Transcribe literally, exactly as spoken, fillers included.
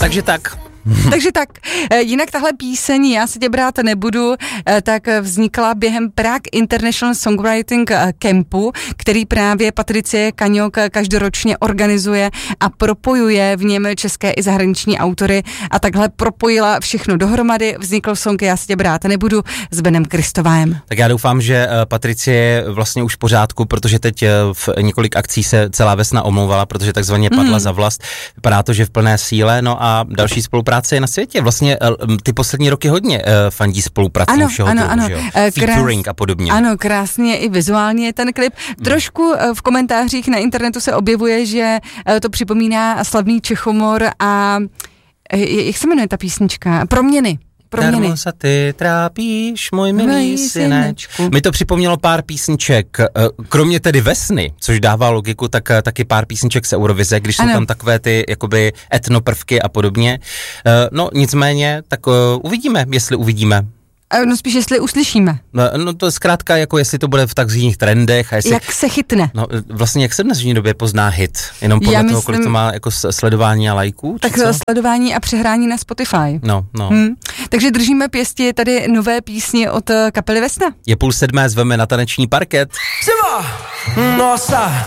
Takže tak. Takže tak, jinak tahle píseň Já se tě brát nebudu, tak vznikla během Prague International Songwriting Campu, který právě Patricie Kaňok každoročně organizuje a propojuje v něm české i zahraniční autory a takhle propojila všechno dohromady, vznikl song Já se tě brát nebudu s Benem Kristovájem. Tak já doufám, že Patricie je vlastně už v pořádku, protože teď v několik akcí se celá Vesna omlouvala, protože takzvaně padla mm. za vlast. Vypadá to, že v plné síle, no a další spolupráce je na světě. Vlastně ty poslední roky hodně uh, fandí spolupracím všeho ano, druhu, ano. že jo? Krás, Featuring a podobně. Ano, krásně i vizuálně je ten klip. Hmm. Trošku v komentářích na internetu se objevuje, že to připomíná slavný Čechomor a jak se jmenuje ta písnička? Proměny. Proměny. Darmo se ty trápíš, můj milý synečku. Mi to připomnělo pár písniček, kromě tedy Vesny, což dává logiku, tak taky pár písniček z Eurovize, když ano. jsou tam takové ty jakoby etnoprvky a podobně. No nicméně, tak uvidíme, jestli uvidíme. No spíš, jestli uslyšíme. No, no to je zkrátka, jako jestli to bude v takzvaných trendech. A jestli, jak se chytne. No vlastně, jak se dnes v dnešní době pozná hit? Jenom podle Já toho, myslím, kolik to má jako sledování a lajků? Tak co? Sledování a přehrání na Spotify. No, no. Hmm. Takže držíme pěsti tady nové písně od kapely Vesna. Je půl sedmé, zveme na taneční parket. Siva! Nossa!